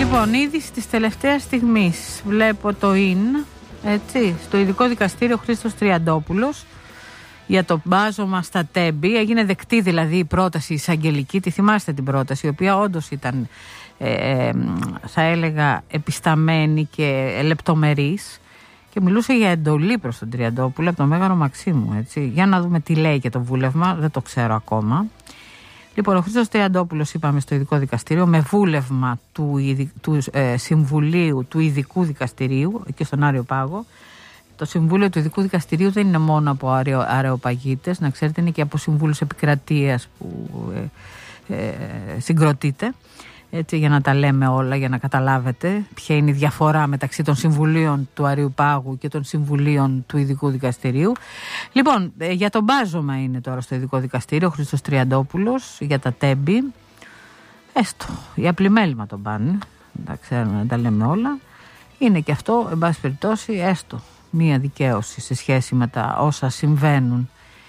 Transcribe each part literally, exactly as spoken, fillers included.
Λοιπόν, είδηση της τελευταίας στιγμής. Βλέπω το ΙΝ, έτσι, στο ειδικό δικαστήριο Χρήστος Τριαντόπουλος για το μπάζωμα στα Τέμπη. Έγινε δεκτή δηλαδή η πρόταση εισαγγελική. Τη θυμάστε την πρόταση, η οποία όντως ήταν, ε, θα έλεγα, επισταμένη και λεπτομερής. Και μιλούσε για εντολή προς τον Τριαντόπουλο από τον Μέγαρο Μαξίμου, έτσι. Για να δούμε τι λέει και το βούλευμα, δεν το ξέρω ακόμα. Λοιπόν, ο Χρήστος Τριαντόπουλος, είπαμε, στο ειδικό δικαστήριο με βούλευμα του, του ε, Συμβουλίου του Ειδικού Δικαστηρίου και στον Άριο Πάγο. Το Συμβούλιο του Ειδικού Δικαστηρίου δεν είναι μόνο από αρεο, αρεοπαγίτες, να ξέρετε, είναι και από συμβούλους επικρατείας που ε, ε, συγκροτείται. Έτσι, για να τα λέμε όλα, για να καταλάβετε ποια είναι η διαφορά μεταξύ των συμβουλίων του Αρείου Πάγου και των συμβουλίων του Ειδικού Δικαστηρίου. Λοιπόν, για το μπάζωμα είναι τώρα στο Ειδικό Δικαστήριο ο Χρήστος Τριαντόπουλος για τα Τέμπη. Έστω, η απλημέλημα τον πάνε, τα ξέρουμε να τα λέμε όλα. Είναι και αυτό, εν πάση περιπτώσει, έστω μία δικαίωση σε σχέση με τα όσα συμβαίνουν.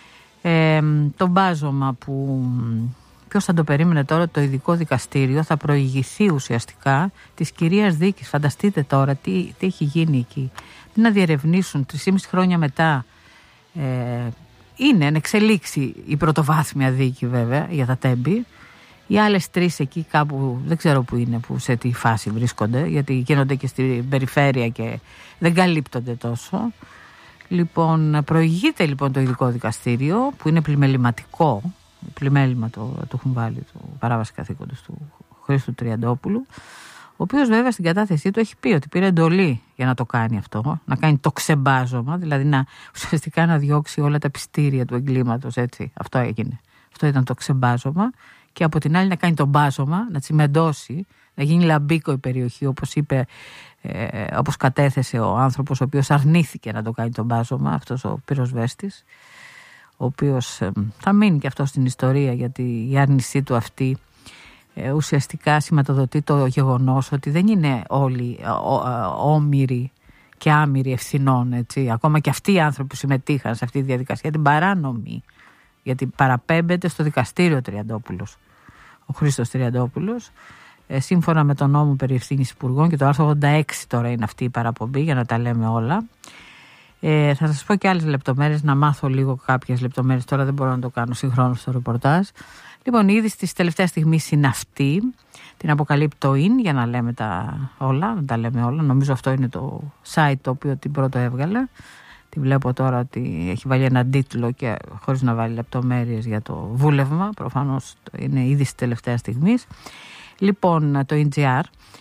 Ε, το μπάζωμα που... Ποιος θα το περίμενε τώρα, το Ειδικό Δικαστήριο θα προηγηθεί ουσιαστικά της κυρίας δίκης. Φανταστείτε τώρα τι, τι έχει γίνει εκεί. Τι να διερευνήσουν τρία και μισό χρόνια μετά. Ε, είναι εν εξελίξει η πρωτοβάθμια δίκη βέβαια για τα Τέμπη. Οι άλλες τρεις εκεί κάπου δεν ξέρω που είναι, που σε τι φάση βρίσκονται, γιατί γίνονται και στην περιφέρεια και δεν καλύπτονται τόσο. Λοιπόν, προηγείται λοιπόν το Ειδικό Δικαστήριο που είναι πλημεληματικό. Πλημέλημα το, το έχουν βάλει το παράβαση καθήκοντος του Χρήστου Τριαντόπουλου, ο οποίος βέβαια στην κατάθεσή του έχει πει ότι πήρε εντολή για να το κάνει αυτό, να κάνει το ξεμπάζωμα, δηλαδή να ουσιαστικά να διώξει όλα τα πιστήρια του εγκλήματος, έτσι. Αυτό έγινε. Αυτό ήταν το ξεμπάζωμα. Και από την άλλη να κάνει το μπάζωμα, να τσιμεντώσει, να γίνει λαμπίκο η περιοχή, όπως είπε, ε, όπως κατέθεσε ο άνθρωπος ο οποίος αρνήθηκε να το κάνει το μπάζωμα, αυτός ο πυροσβέστης, ο οποίος ε, θα μείνει και αυτό στην ιστορία, γιατί η άρνησή του αυτή ε, ουσιαστικά σηματοδοτεί το γεγονός ότι δεν είναι όλοι ε, όμοιροι και άμοιροι ευθυνών, έτσι. Ακόμα και αυτοί οι άνθρωποι που συμμετείχαν σε αυτή τη διαδικασία, την παράνομη, γιατί παραπέμπεται στο δικαστήριο Τριαντόπουλος, ο Χρήστος Τριαντόπουλος, ε, σύμφωνα με τον νόμο περί ευθύνης υπουργών, και το άρθρο ογδόντα έξι τώρα είναι αυτή η παραπομπή, για να τα λέμε όλα. Ε, θα σας πω και άλλες λεπτομέρειες, να μάθω λίγο κάποιες λεπτομέρειες. Τώρα δεν μπορώ να το κάνω συγχρόνως στο ρεπορτάζ. Λοιπόν, η είδηση της τελευταίας στιγμής είναι αυτή. Την αποκαλύπτει το ΙΝ, για να λέμε τα όλα. Να τα λέμε όλα. Νομίζω αυτό είναι το site το οποίο την πρώτο έβγαλε. Τη βλέπω τώρα ότι έχει βάλει έναν τίτλο και χωρίς να βάλει λεπτομέρειες για το βούλευμα. Προφανώς είναι είδηση της τελευταίας στιγμής. Λοιπόν, το ι τζι αρ.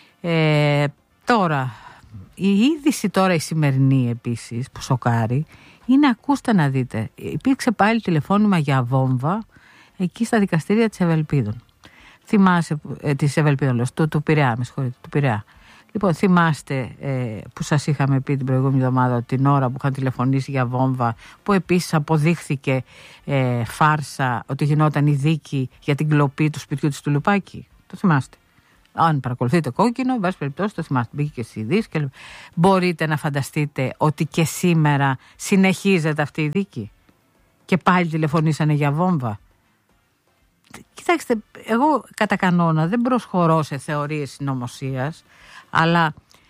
Ε, τώρα... Η είδηση τώρα η σημερινή επίσης που σοκάρει είναι, ακούστε να δείτε, υπήρξε πάλι τηλεφώνημα για βόμβα εκεί στα δικαστήρια της Ευελπίδων. Θυμάσαι, ε, της Ευελπίδων, λέω, του, του Πειραιά, με συγχωρείτε, του Πειραιά. Λοιπόν, θυμάστε ε, που σας είχαμε πει την προηγούμενη εβδομάδα, την ώρα που είχαν τηλεφωνήσει για βόμβα, που επίσης αποδείχθηκε ε, φάρσα ότι γινόταν η δίκη για την κλοπή του σπιτιού της Τουλουπάκη. Το θυμάστε? Αν παρακολουθείτε κόκκινο, εν πάση περιπτώσει το θυμάστε, μπήκε και στις ειδήσεις και... Μπορείτε να φανταστείτε ότι και σήμερα συνεχίζεται αυτή η δίκη και πάλι τηλεφωνήσανε για βόμβα? Κοιτάξτε, εγώ κατά κανόνα δεν προσχωρώ σε θεωρίες συνωμοσίας, αλλά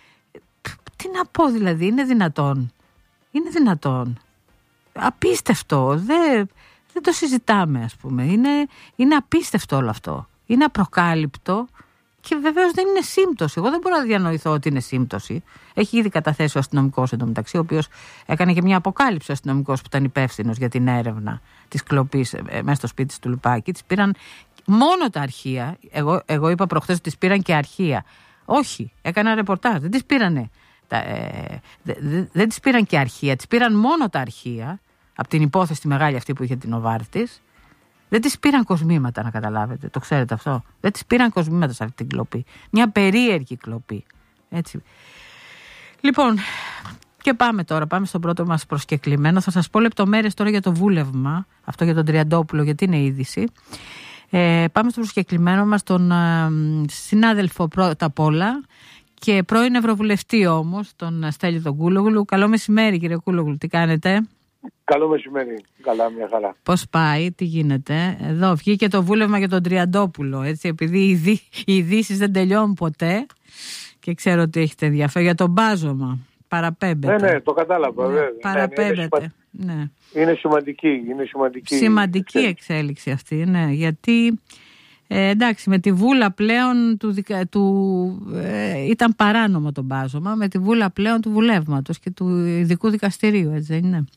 τι να πω, δηλαδή, είναι δυνατόν? Είναι δυνατόν? Απίστευτο, δεν, δεν το συζητάμε, ας πούμε. Είναι, είναι απίστευτο όλο αυτό. Είναι απροκάλυπτο. Και βεβαίως δεν είναι σύμπτωση. Εγώ δεν μπορώ να διανοηθώ ότι είναι σύμπτωση. Έχει ήδη καταθέσει ο αστυνομικός εντωμεταξύ, ο οποίος έκανε και μια αποκάλυψη, ο αστυνομικός που ήταν υπεύθυνος για την έρευνα της κλοπής μέσα στο σπίτι της Τουλουπάκη. Της πήραν μόνο τα αρχεία. Εγώ, εγώ είπα προχθές ότι της πήραν και αρχεία. Όχι, έκανα ρεπορτάζ. Δεν της πήρανε. Τα, ε, δε, δε, δεν της πήραν και αρχεία. Της πήραν μόνο τα αρχεία από την υπόθεση τη μεγάλη αυτή που είχε την Νοβάρτης. Δεν τις πήραν κοσμήματα, να καταλάβετε. Το ξέρετε αυτό? Δεν τις πήραν κοσμήματα σε αυτή την κλοπή. Μια περίεργη κλοπή. Έτσι. Λοιπόν, και πάμε τώρα. Πάμε στον πρώτο μας προσκεκλημένο. Θα σας πω λεπτομέρειες τώρα για το βούλευμα. Αυτό για τον Τριαντόπουλο, γιατί είναι είδηση. Ε, πάμε στο προσκεκλημένο μας, τον ε, συνάδελφο πρώτα απ' όλα και πρώην Ευρωβουλευτή όμως, τον Στέλιο τον Κούλογλου. Καλό μεσημέρι, κύριε Κούλογλου. Τι κάνετε? Καλό μεσημέρι. Καλά, μια χαρά. Πώς πάει, τι γίνεται? Εδώ βγήκε το βούλευμα για τον Τριαντόπουλο, έτσι, επειδή οι ειδήσεις δεν τελειώνουν ποτέ και ξέρω ότι έχετε ενδιαφέρον για τον Μπάζωμα. Παραπέμπεται. Ναι, ναι, το κατάλαβα. Ναι, βέβαια. παραπέμπεται. Ναι, είναι, ναι. είναι σημαντική. Είναι σημαντική, σημαντική εξέλιξη. εξέλιξη αυτή, ναι, γιατί ε, εντάξει, με τη βούλα πλέον του, του ε, ήταν παράνομο το Μπάζωμα, με τη βούλα πλέον του βουλεύματος και του ειδικού δικαστηρίου, έτσι δεν είναι?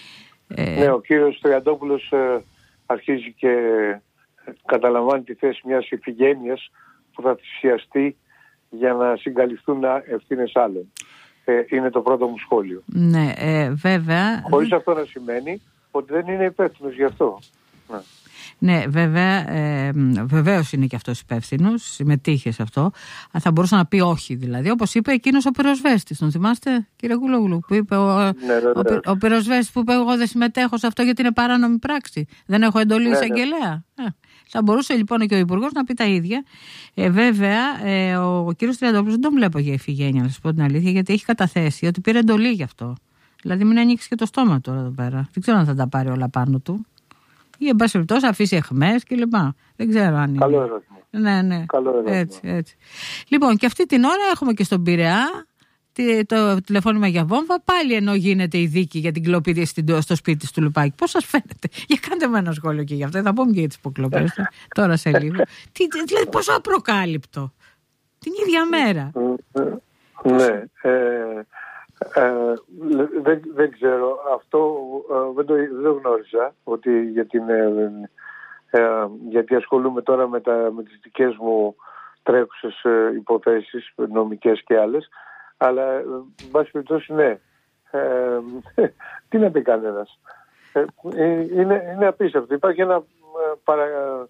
Ε, ναι, ο κύριος Τριαντόπουλος ε, αρχίζει και καταλαμβάνει τη θέση μιας ιφηγένειας που θα θυσιαστεί για να συγκαλυφθούν ευθύνες άλλων. Ε, είναι το πρώτο μου σχόλιο. Ναι, ε, βέβαια. Χωρίς αυτό να σημαίνει ότι δεν είναι υπεύθυνος γι' αυτό. Ναι. Ναι, βέβαια, ε, βεβαίως είναι και αυτός υπεύθυνος, συμμετείχε σε αυτό. Θα μπορούσε να πει όχι, δηλαδή, όπως είπε εκείνος ο πυροσβέστης. Τον θυμάστε, κύριε Κούλογλου, που είπε ο, ναι, ο, ο, ο πυροσβέστης που είπε: εγώ δεν συμμετέχω σε αυτό γιατί είναι παράνομη πράξη. Δεν έχω εντολή ναι, εισαγγελέα. Ναι. Ε, θα μπορούσε λοιπόν και ο Υπουργός να πει τα ίδια. Ε, βέβαια, ε, ο, ο κύριος Τριαντόπουλος δεν τον βλέπω για ιφηγένεια, να σας πω την αλήθεια, γιατί έχει καταθέσει ότι πήρε εντολή γι' αυτό. Δηλαδή, μην ανοίξει και το στόμα τώρα εδώ πέρα. Δεν ξέρω αν θα τα πάρει όλα πάνω του. Ή εν πάση περιπτώσει αφήσει αιχμές και λοιπά. Δεν ξέρω αν είναι. Καλό ερώτημα. Ναι, ναι. Καλό ερώτημα. Έτσι, έτσι. Λοιπόν, και αυτή την ώρα έχουμε και στον Πειραιά το τηλεφώνημα για βόμβα. Πάλι ενώ γίνεται η δίκη για την κλοπή στο σπίτι του Λουπάκη. Πώς σας φαίνεται? Για κάντε με ένα σχόλιο και γι' αυτό. Θα πούμε και για τις υποκλοπές τώρα σε λίγο. Τι, δηλαδή, πόσο απροκάλυπτο. Την ίδια μέρα. Ναι. Ε, Ε, δεν, δεν ξέρω, αυτό ε, δεν, το, δεν το γνώριζα, ότι για την, ε, ε, γιατί ασχολούμαι τώρα με, τα, με τις δικές μου τρέχουσες ε, υποθέσεις, νομικές και άλλες, αλλά ε, εν πάση περιπτώσει ναι, ε, τι να πει κανένας, ε, είναι, είναι απίστευτο. Υπάρχει ένα παρα,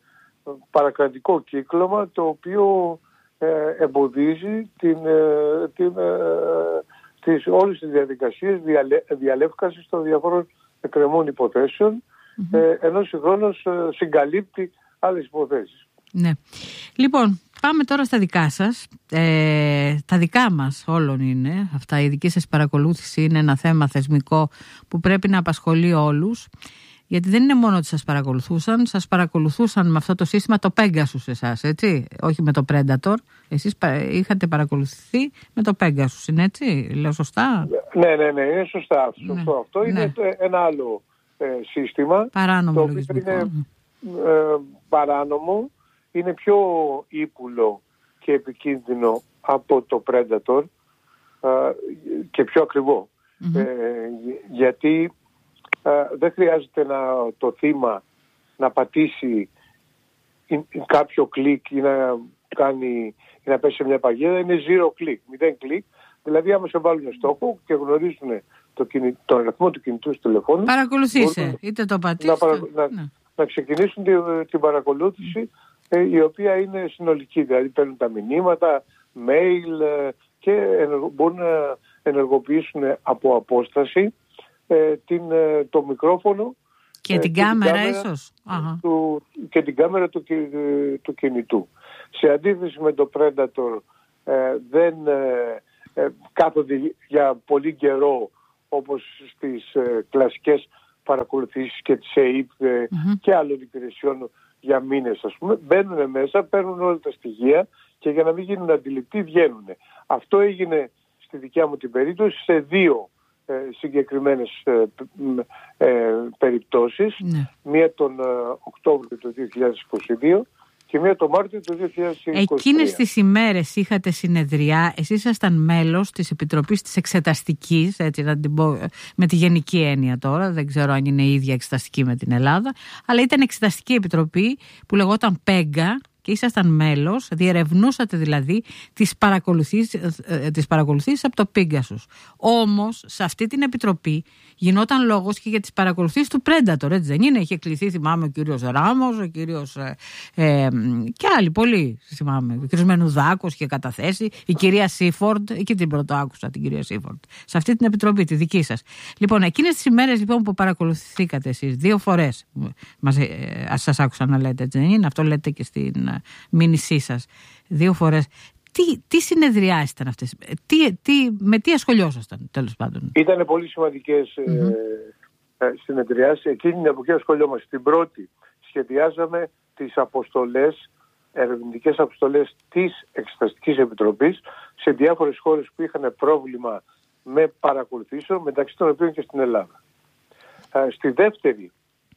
παρακρατικό κύκλωμα το οποίο ε, εμποδίζει την, ε, την ε, τις, όλες τις διαδικασίες διαλε, διαλεύκασης των διαφόρων εκκρεμών υποθέσεων, mm-hmm. ε, ενώ συγχρόνως ε, συγκαλύπτει άλλες υποθέσεις. Ναι. Λοιπόν, πάμε τώρα στα δικά σας. Ε, τα δικά μας όλων είναι αυτά. Η δική σας παρακολούθηση είναι ένα θέμα θεσμικό που πρέπει να απασχολεί όλους. Γιατί δεν είναι μόνο ότι σας παρακολουθούσαν, σας παρακολουθούσαν με αυτό το σύστημα το Pegasus εσάς, έτσι, όχι με το Predator. Εσείς είχατε παρακολουθηθεί με το Pegasus, είναι έτσι, λέω σωστά? Ναι, ναι, ναι, είναι σωστά. Σωστό. Ναι, αυτό ναι. Είναι ένα άλλο ε, σύστημα. Παράνομο το λογισμικό. Είναι ε, παράνομο, είναι πιο ύπουλο και επικίνδυνο από το Predator ε, και πιο ακριβό. Mm-hmm. Ε, γιατί Uh, δεν χρειάζεται να, το θύμα να πατήσει κάποιο κλικ ή να, κάνει, ή να πέσει σε μια παγίδα. Είναι zero κλικ, μηδέν κλικ. Δηλαδή άμα σε βάλουν στόχο και γνωρίζουν το κινη, τον αριθμό του κινητού του τηλεφώνου, παρακολουθήσε, είτε το πατήσει. Να, να, ναι. να ξεκινήσουν την, την παρακολούθηση mm. ε, η οποία είναι συνολική. Δηλαδή παίρνουν τα μηνύματα, mail ε, και ενεργο, μπορούν να ενεργοποιήσουν από απόσταση Την, το μικρόφωνο και την, και κάμερα, την κάμερα ίσως του, και την κάμερα του, του κινητού. Σε αντίθεση με το Predator ε, δεν ε, ε, κάθονται για πολύ καιρό όπως στις ε, κλασικές παρακολουθήσεις και της ΕΕΠ ε, mm-hmm. και άλλων υπηρεσιών για μήνες, ας πούμε. Μπαίνουν μέσα, παίρνουν όλα τα στοιχεία και για να μην γίνουν αντιληπτοί βγαίνουν. Αυτό έγινε στη δικιά μου την περίπτωση σε δύο συγκεκριμένες ε, ε, περιπτώσεις, ναι. Μία τον ε, Οκτώβριο του δύο χιλιάδες είκοσι δύο και μία τον Μάρτιο του δύο χιλιάδες είκοσι τρία. Εκείνες τις ημέρες είχατε συνεδριά, εσείς ήσασταν μέλος της Επιτροπής της Εξεταστικής, έτσι να την πω με τη γενική έννοια τώρα, δεν ξέρω αν είναι η ίδια εξεταστική με την Ελλάδα, αλλά ήταν Εξεταστική Επιτροπή που λεγόταν ΠΕΓΚΑ και ήσασταν μέλος, διερευνούσατε δηλαδή τις παρακολουθήσεις, τις παρακολουθήσεις από το Pegasus. Όμως, σε αυτή την επιτροπή γινόταν λόγος και για τις παρακολουθήσεις του Predator, έτσι δεν είναι? Είχε κληθεί, θυμάμαι, ο κύριος Ράμος, ο κύριος ε, ε, και άλλοι πολλοί, θυμάμαι, ο κύριος Μενουδάκος είχε καταθέσει, η κυρία Σίφορντ, εκεί την πρώτο άκουσα την κυρία Σίφορντ, σε αυτή την επιτροπή, τη δική σας. Λοιπόν, εκείνες τις ημέρες λοιπόν, που παρακολουθήκατε εσείς, δύο φορές, μας, ε, σας άκουσα να λέτε, έτσι δεν είναι? Αυτό λέτε και στην μήνυσή σας, δύο φορές. Τι, τι συνεδριάσεις ήταν αυτές, τι, τι, με τι ασχολιόσασταν τέλος πάντων? Ήτανε πολύ σημαντικές mm-hmm. ε, συνεδριάσεις. Εκείνη την εποχή ασχολιόμαστε. Στην πρώτη σχεδιάζαμε τις αποστολές, ερευνητικές αποστολές της Εξεταστικής Επιτροπής σε διάφορες χώρες που είχαν πρόβλημα με παρακολουθήσεων, μεταξύ των οποίων και στην Ελλάδα. Ε, στη δεύτερη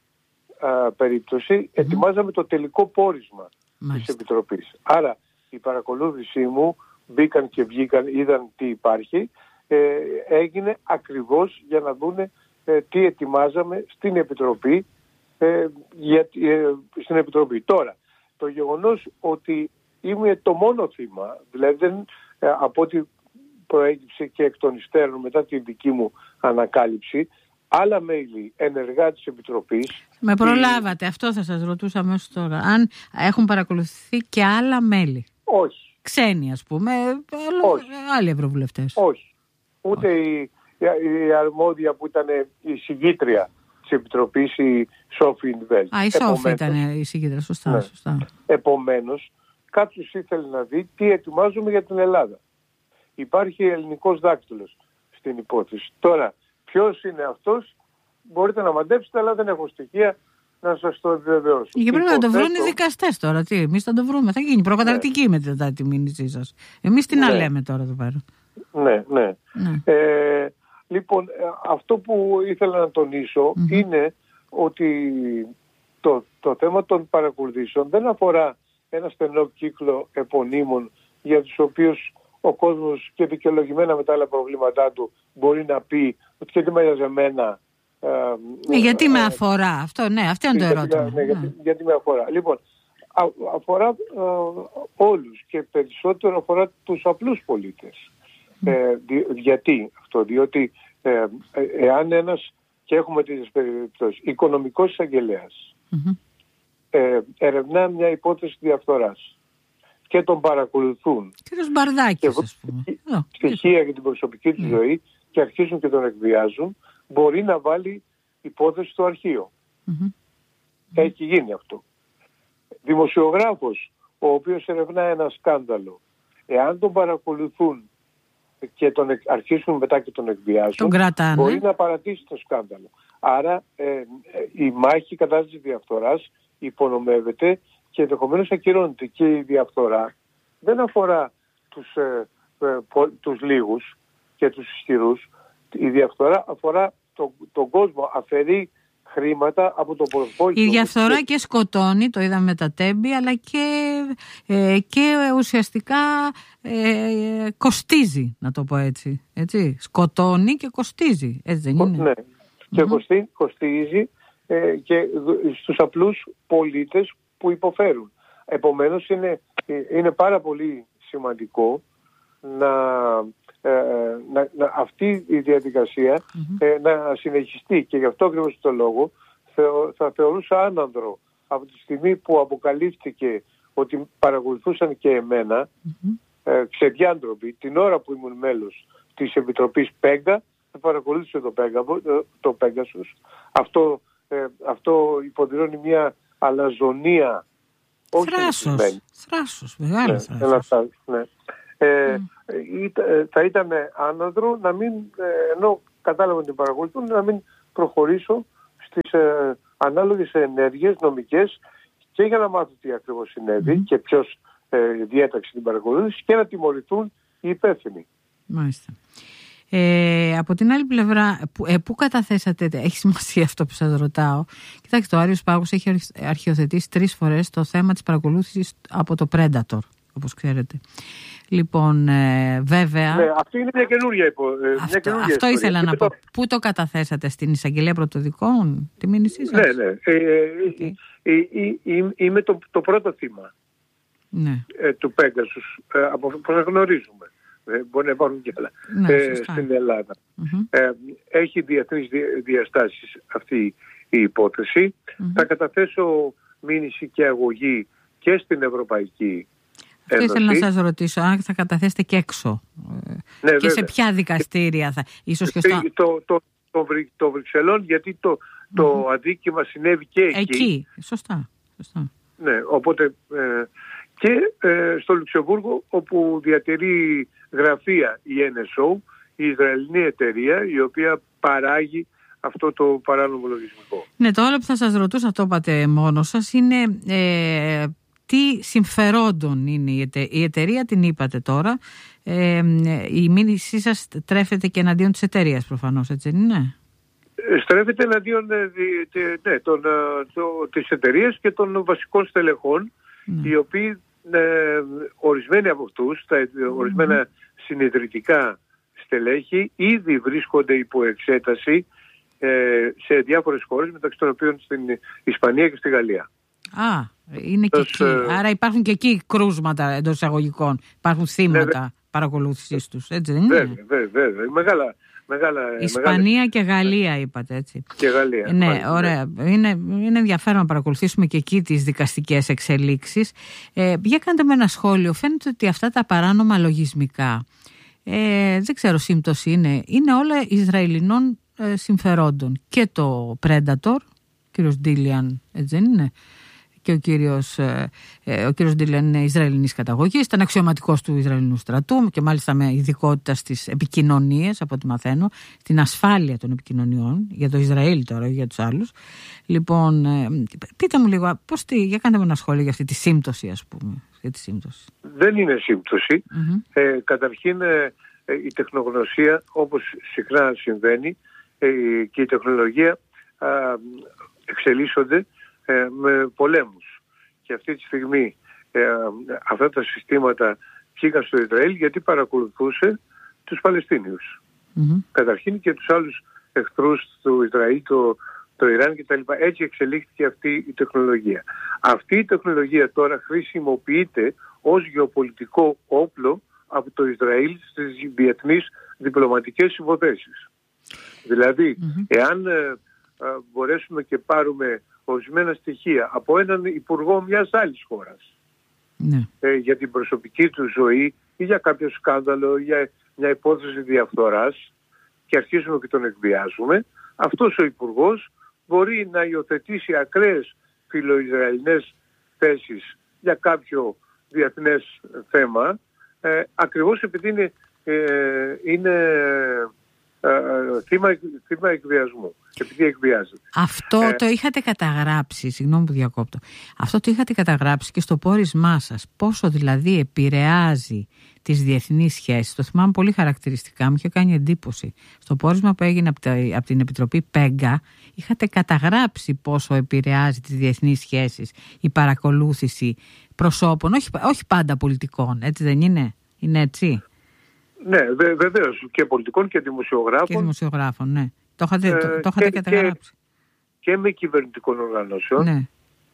ε, περίπτωση mm-hmm. ετοιμάζαμε το τελικό πόρισμα Μάλιστα. της Επιτροπής. Άρα η παρακολούθησή μου, μπήκαν και βγήκαν, είδαν τι υπάρχει, ε, έγινε ακριβώς για να δούνε ε, τι ετοιμάζαμε στην Επιτροπή, ε, για, ε, στην Επιτροπή. Τώρα, το γεγονός ότι είμαι το μόνο θύμα, δηλαδή δεν, ε, από ό,τι προέκυψε και εκ των υστέρων μετά την δική μου ανακάλυψη, άλλα μέλη ενεργά της Επιτροπής... Με προλάβατε, η... αυτό θα σας ρωτούσα αμέσως τώρα. Αν έχουν παρακολουθηθεί και άλλα μέλη. Όχι. Ξένοι, ας πούμε, Όχι. άλλοι ευρωβουλευτές. Όχι. Ούτε Όχι. Η, η, η αρμόδια που ήταν η συγγήτρια της Επιτροπής, η Σόφη Ινβέλτ. Α, η Σόφη ήταν η συγγήτρια, σωστά, ναι. σωστά. Επομένως, κάποιος ήθελε να δει τι ετοιμάζουμε για την Ελλάδα. Υπάρχει ελληνικός δάκτυλος στην υπόθεση. Τώρα, ποιος είναι αυτός, μπορείτε να μαντέψετε, αλλά δεν έχω στοιχεία να σας το επιβεβαιώσω. Και πρέπει να το βρουν οι δικαστές τώρα. Τι, εμείς θα το βρούμε. Θα γίνει προκαταρκτική ναι. μετά τη μήνυσή σας. Εμείς τι ναι. να λέμε τώρα εδώ πέρα. Ναι, ναι. ναι. Ε, λοιπόν, αυτό που ήθελα να τονίσω mm-hmm. είναι ότι το, το θέμα των παρακολουθήσεων δεν αφορά ένα στενό κύκλο επωνύμων για τους οποίους ο κόσμος και δικαιολογημένα με τα άλλα προβλήματά του μπορεί να πει ότι και τι με εμένα. Ναι, γιατί με αφορά αυτό, ναι, αυτό είναι το ερώτημα. Ναι, ναι, γιατί, γιατί με αφορά. Λοιπόν, α, αφορά α, όλους και περισσότερο αφορά τους απλούς πολίτες. Mm. Ε, δι, γιατί αυτό, διότι ε, ε, εάν ένας, και έχουμε τις περιπτώσεις, οικονομικός εισαγγελέας mm-hmm. ε, ερευνά μια υπόθεση διαφθοράς και τον παρακολουθούν Κύριος Μπαρδάκης, ας πούμε. Στοιχεία για την προσωπική του mm. ζωή και αρχίζουν και τον εκβιάζουν, μπορεί να βάλει υπόθεση στο αρχείο. Mm-hmm. Έχει γίνει αυτό. Δημοσιογράφος, ο οποίος ερευνά ένα σκάνδαλο, εάν τον παρακολουθούν και τον αρχίσουν μετά και τον εκβιάζουν, τον μπορεί να παρατήσει το σκάνδαλο. Άρα ε, ε, η μάχη κατά της διαφθοράς υπονομεύεται και ενδεχομένως ακυρώνεται. Και η διαφθορά δεν αφορά τους, ε, ε, πο, τους λίγους και τους ισχυρούς. Η διαφθορά αφορά τον, τον κόσμο, αφαιρεί χρήματα από τον προσβόλητο. Η διαφθορά και σκοτώνει, το είδαμε με τα Τέμπη, αλλά και, ε, και ουσιαστικά ε, κοστίζει, να το πω έτσι. έτσι. Σκοτώνει και κοστίζει, έτσι δεν είναι? Ναι, και mm-hmm. κοστί, κοστίζει ε, και στους απλούς πολίτες που υποφέρουν. Επομένως είναι, είναι πάρα πολύ σημαντικό να... Ε, να, να, αυτή η διαδικασία mm-hmm. ε, να συνεχιστεί, και γι' αυτό ακριβώς το λόγο θεω, θα θεωρούσα άνανδρο από τη στιγμή που αποκαλύφθηκε ότι παρακολουθούσαν και εμένα mm-hmm. ε, ξεδιάντροποι την ώρα που ήμουν μέλος της Επιτροπής Πέγκα, θα παρακολούθησε το, Πέγκα, το Πέγκασος. Αυτό, ε, αυτό υποδηλώνει μια αλαζονία, όχι θράσος, θράσος, μεγάλο ναι, θράσος. Ένα, ναι. Ε, mm. θα ήταν άναδρο να μην, ενώ κατάλαβα την παρακολουθούν, να μην προχωρήσω στις ε, ανάλογες ενέργειες νομικές και για να μάθω τι ακριβώς συνέβη mm. και ποιος ε, διέταξε την παρακολούθηση και να τιμωρηθούν οι υπεύθυνοι. Μάλιστα. Ε, από την άλλη πλευρά, που, ε, πού καταθέσατε, έχει σημασία αυτό που σας ρωτάω. Κοιτάξτε, ο Άριος Πάγος έχει αρχιοθετήσει τρεις φορές το θέμα της παρακολούθησης από το Predator, όπως ξέρετε. Λοιπόν, ε, βέβαια... Ναι, αυτή είναι μια καινούργια υπόθεση. Αυτό, αυτό ήθελα να πω. Το... Πού το καταθέσατε, στην Εισαγγελία Πρωτοδικών, τη μήνυσή σας? Ναι, ναι. Ε, okay. ε, ε, ε, ε, είμαι το, το πρώτο θύμα ναι. ε, του Πέγκασους, ε, από όσο γνωρίζουμε. Ε, μπορεί να υπάρχουν και άλλα ναι, ε, στην Ελλάδα. Mm-hmm. Ε, έχει διεθνείς διαστάσεις αυτή η υπόθεση. Mm-hmm. Θα καταθέσω μήνυση και αγωγή και στην Ευρωπαϊκή Αυτό Ένωση. Ήθελα να σας ρωτήσω, αν θα καταθέσετε και έξω. Ναι, και βέβαια. Σε ποια δικαστήρια θα... Ίσως και στο... Το, το, το, το Βρυξελών, γιατί το, mm-hmm. το αδίκημα συνέβη και εκεί. Εκεί, σωστά. σωστά. Ναι, οπότε... Ε, και ε, στο Λουξεμβούργο, όπου διατηρεί γραφεία η Εν Ες Ο, η Ισραηλινή εταιρεία, η οποία παράγει αυτό το παράνομο λογισμικό. Ναι, το άλλο που θα σας ρωτούσα, το είπατε μόνο σας, είναι ε, τι συμφερόντων είναι η, εται, η εταιρεία, την είπατε τώρα. Ε, η μήνυσή σας τρέφεται και εναντίον της εταιρείας προφανώς, έτσι δεν είναι? Στρέφεται εναντίον ναι, των, το, της εταιρείας και των βασικών στελεχών, ναι. οι οποίοι ε, ορισμένοι από αυτούς, τα ορισμένα mm. συνιδρυτικά στελέχη ήδη βρίσκονται υπό εξέταση ε, σε διάφορες χώρες, μεταξύ των οποίων στην Ισπανία και στη Γαλλία. Α, είναι και εκεί. Ε, Άρα υπάρχουν και εκεί κρούσματα εντός εισαγωγικών. Υπάρχουν θύματα ναι, παρακολούθησης τους, έτσι δεν είναι? Βέβαια, βέβαια, βέβαια. Μεγάλα, μεγάλα, Ισπανία μεγάλη... και Γαλλία είπατε, έτσι. Και Γαλλία. Ναι, μάλιστα, ωραία. Ναι. Είναι, είναι ενδιαφέρον να παρακολουθήσουμε και εκεί τις δικαστικές εξελίξεις. Ε, για κάντε με ένα σχόλιο. Φαίνεται ότι αυτά τα παράνομα λογισμικά, ε, δεν ξέρω σύμπτωση είναι, είναι όλα Ισραηλινών ε, συμφερόντων. Και το Predator, ο κύριος Ντίλιαν, έτσι δεν είναι? Και ο κύριος, ε, ο κύριος Ντίλιαν είναι Ισραηλινής καταγωγής, ήταν αξιωματικός του Ισραηλινού στρατού και μάλιστα με ειδικότητα στις επικοινωνίες, από ό,τι μαθαίνω, την ασφάλεια των επικοινωνιών, για το Ισραήλ τώρα, για τους άλλους. Λοιπόν, ε, πείτε μου λίγο, πώς τι, για κάντε μου ένα σχόλιο για αυτή τη σύμπτωση, ας πούμε. Για τη σύμπτωση. Δεν είναι σύμπτωση. Mm-hmm. Ε, καταρχήν, ε, η τεχνογνωσία, όπως συχνά συμβαίνει, ε, και η τεχνολογία ε, εξελίσσονται Ε, με πολέμους. Και αυτή τη στιγμή ε, αυτά τα συστήματα βγήκαν στο Ισραήλ γιατί παρακολουθούσε τους Παλαιστίνιους. Mm-hmm. Καταρχήν και τους άλλους εχθρούς του Ισραήλ, το, το Ιράν κτλ. Έτσι εξελίχθηκε αυτή η τεχνολογία. Αυτή η τεχνολογία τώρα χρησιμοποιείται ως γεωπολιτικό όπλο από το Ισραήλ στις διεθνείς διπλωματικές υποθέσεις. Δηλαδή, mm-hmm. εάν ε, ε, μπορέσουμε και πάρουμε ορισμένα στοιχεία από έναν υπουργό μιας άλλης χώρας ναι. ε, για την προσωπική του ζωή ή για κάποιο σκάνδαλο ή για μια υπόθεση διαφθοράς και αρχίζουμε και τον εκβιάζουμε, αυτός ο υπουργός μπορεί να υιοθετήσει ακραίες φιλοϊσραηλινές θέσεις για κάποιο διεθνές θέμα ε, ακριβώς επειδή είναι, ε, είναι ε, θύμα, θύμα εκβιασμού. Επειδή εκβιάζεται. Αυτό ε, το είχατε καταγράψει, συγγνώμη που διακόπτω, αυτό το είχατε καταγράψει και στο πόρισμά σας, πόσο δηλαδή επηρεάζει τις διεθνείς σχέσεις. Το θυμάμαι πολύ χαρακτηριστικά, μου είχε κάνει εντύπωση. Στο πόρισμα που έγινε από, τα, από την Επιτροπή Πέγκα, είχατε καταγράψει πόσο επηρεάζει τις διεθνείς σχέσεις η παρακολούθηση προσώπων, όχι, όχι πάντα πολιτικών, έτσι δεν είναι? Είναι έτσι? Ναι, βε, βεβαίως, και πολιτικών και δημοσιογράφων. Και δημοσιογράφων, ναι. Το είχατε, το, το είχατε και, καταγράψει. Και, και με κυβερνητικών οργανώσεων. Ναι.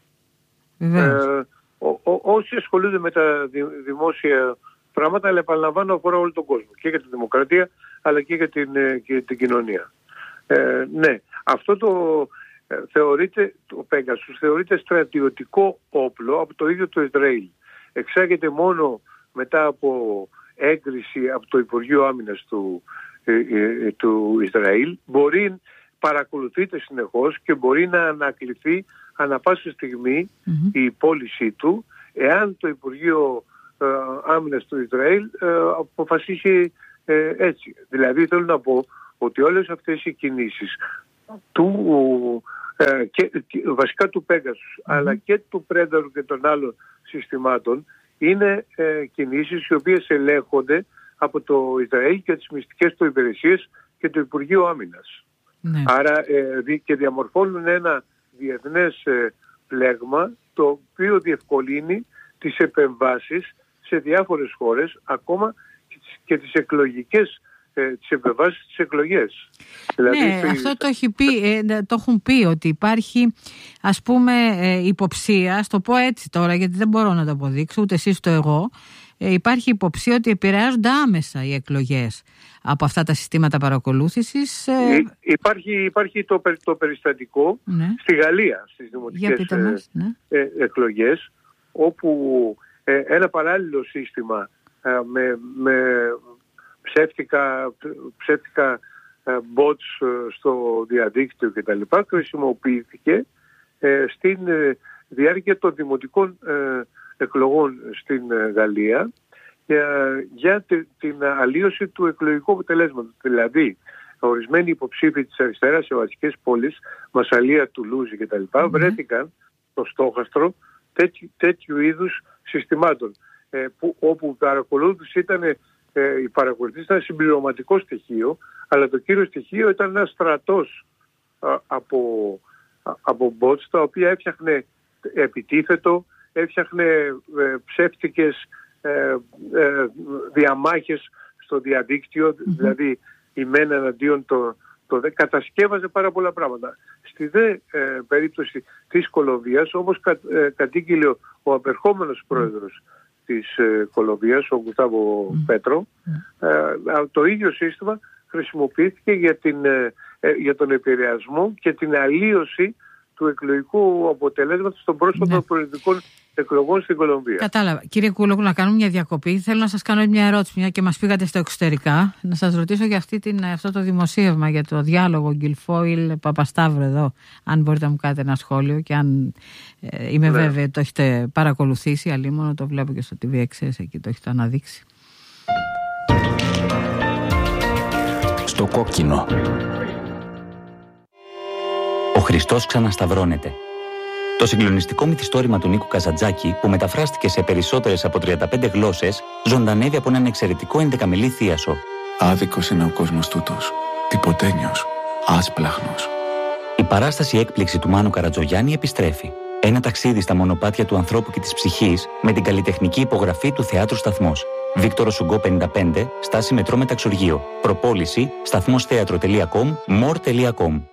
Ε, ό, ό, όσοι ασχολούνται με τα δη, δημόσια πράγματα, αλλά επαναλαμβάνω αφορά όλο τον κόσμο. Και για τη δημοκρατία, αλλά και για την, και την κοινωνία. Ε, ναι, αυτό το ε, θεωρείται, το Pegasus θεωρείται στρατιωτικό όπλο από το ίδιο το Ισραήλ. Εξάγεται μόνο μετά από έγκριση από το Υπουργείο Άμυνας του του Ισραήλ, μπορεί παρακολουθείται συνεχώς και μπορεί να ανακληθεί ανα πάσα στιγμή mm-hmm. η πώλησή του εάν το Υπουργείο ε, Άμυνας του Ισραήλ ε, αποφασίσει ε, έτσι. Δηλαδή θέλω να πω ότι όλες αυτές οι κινήσεις του, ε, και, και, βασικά του Pegasus mm-hmm. αλλά και του Predator και των άλλων συστημάτων είναι ε, κινήσεις οι οποίες ελέγχονται από το Ισραήλ και τις μυστικές του υπηρεσίες και το Υπουργείο Άμυνας. Ναι. Άρα ε, και διαμορφώνουν ένα διεθνές ε, πλέγμα το οποίο διευκολύνει τις επεμβάσεις σε διάφορες χώρες, ακόμα και τις εκλογικές ε, τις επεμβάσεις στις εκλογές. Ναι, δηλαδή, αυτό το, έχει πει, ε, το έχουν πει ότι υπάρχει, ας πούμε, ε, υποψία, στο πω έτσι τώρα γιατί δεν μπορώ να το αποδείξω ούτε εσείς το εγώ, ε, υπάρχει υποψία ότι επηρεάζονται άμεσα οι εκλογές από αυτά τα συστήματα παρακολούθησης. Ε, υπάρχει υπάρχει το, το περιστατικό ναι. στη Γαλλία στις δημοτικές μας, ναι. ε, εκλογές, όπου ε, ένα παράλληλο σύστημα ε, με, με ψεύτικα, ψεύτικα ε, bots στο διαδίκτυο κτλ. Χρησιμοποιήθηκε ε, στην ε, διάρκεια των δημοτικών ε, εκλογών στην ε, Γαλλία ε, για τη, την αλλίωση του εκλογικού αποτελέσματος. Δηλαδή ορισμένοι υποψήφοι της αριστεράς σε βασικές πόλεις, Μασσαλία, Τουλούζη κτλ. Mm-hmm. βρέθηκαν στο στόχαστρο τέτοιου, τέτοιου είδους συστημάτων, ε, που, όπου η παρακολούθηση ήταν, ε, η παρακολούθηση ήταν συμπληρωματικό στοιχείο, αλλά το κύριο στοιχείο ήταν ένα στρατός α, από, α, από bots, τα οποία έφτιαχνε επιτίθετο, έφτιαχνε ε, ψεύτικες ε, ε, διαμάχες στο διαδίκτυο, mm-hmm. δηλαδή η μένα εναντίον το, το δε, κατασκεύαζε πάρα πολλά πράγματα. Στη δε ε, περίπτωση της Κολομβίας, όμως κα, ε, κατήγγειλε ο, ο απερχόμενος πρόεδρος της ε, Κολομβίας, ο Γκουστάβο mm. Πέτρο, ε, το ίδιο σύστημα χρησιμοποιήθηκε για, την, ε, ε, για τον επηρεασμό και την αλλίωση του εκλογικού αποτελέσματος των πρόσφατων ναι. προεδρικών εκλογών στην Κολομβία. Κατάλαβα. Κύριε Κούλογλου, να κάνουμε μια διακοπή. Θέλω να σας κάνω μια ερώτηση, μια και μας πήγατε στα εξωτερικά. Να σας ρωτήσω για αυτή την, αυτό το δημοσίευμα, για το διάλογο Γκυλφόιλ Παπασταύρου εδώ. Αν μπορείτε να μου κάνετε ένα σχόλιο και αν ε, είμαι ναι. βέβαιη το έχετε παρακολουθήσει, αλλήμον το βλέπω και στο τι βι εξ ες, εκεί το έχετε αναδείξει. Στο κόκκινο. Ο Χριστός ξανασταυρώνεται. Το συγκλονιστικό μυθιστόρημα του Νίκου Καζαντζάκη, που μεταφράστηκε σε περισσότερες από τριάντα πέντε γλώσσες, ζωντανεύει από έναν εξαιρετικό ενδεκαμελή θίασο. Άδικος είναι ο κόσμος τούτος. Τυποτένιος. Άσπλαχνος. Η παράσταση έκπληξη του Μάνου Καρατζογιάννη επιστρέφει. Ένα ταξίδι στα μονοπάτια του ανθρώπου και της ψυχής, με την καλλιτεχνική υπογραφή του Θεάτρου Σταθμός. Βίκτορο Σουγκό πενήντα πέντε, στάση μετρό Μεταξουργείο. Προπόληση σταθμόσθέατρο τελεία κομ, μορ τελεία κομ.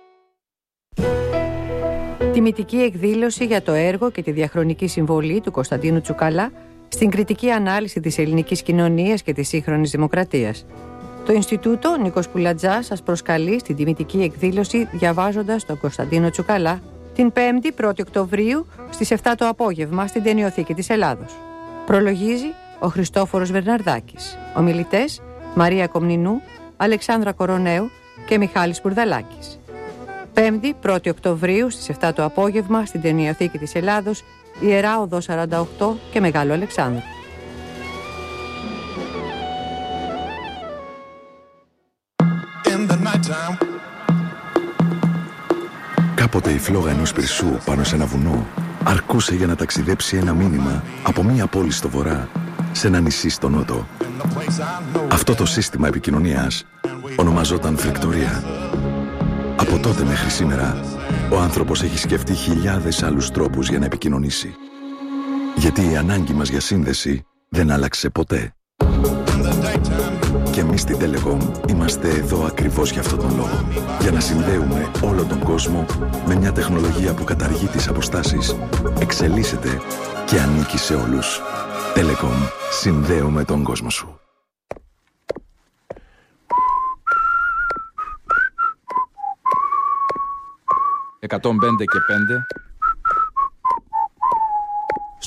Τιμητική εκδήλωση για το έργο και τη διαχρονική συμβολή του Κωνσταντίνου Τσουκαλά στην κριτική ανάλυση της ελληνικής κοινωνίας και της σύγχρονης δημοκρατίας. Το Ινστιτούτο Νίκος Πουλατζάς σας προσκαλεί στην τιμητική εκδήλωση διαβάζοντας τον Κωνσταντίνο Τσουκαλά την πέμπτη πρώτη Οκτωβρίου στις επτά το απόγευμα στην Ταινιοθήκη της Ελλάδος. Προλογίζει ο Χριστόφορος Βερναρδάκης. Ομιλητές Μαρία Κομνηνού, Αλεξάνδρα Κοροναίου και Μιχάλης Μπουρδαλάκης. πέμπτη πρώτη Οκτωβρίου στις επτά το απόγευμα στην Ταινιοθήκη της Ελλάδος, Ιερά Οδό σαράντα οκτώ και Μεγάλο Αλεξάνδρου. Κάποτε η φλόγα ενός πυρσού πάνω σε ένα βουνό αρκούσε για να ταξιδέψει ένα μήνυμα από μία πόλη στο βορρά σε ένα νησί στο νότο. Αυτό το σύστημα επικοινωνίας ονομαζόταν φρικτορία. Από τότε μέχρι σήμερα, ο άνθρωπος έχει σκεφτεί χιλιάδες άλλους τρόπους για να επικοινωνήσει. Γιατί η ανάγκη μας για σύνδεση δεν άλλαξε ποτέ. Και εμείς στην Telecom είμαστε εδώ ακριβώς για αυτόν τον λόγο. Για να συνδέουμε όλο τον κόσμο με μια τεχνολογία που καταργεί τις αποστάσεις, εξελίσσεται και ανήκει σε όλους. Telecom. Συνδέουμε τον κόσμο σου. εκατόν πέντε και πέντε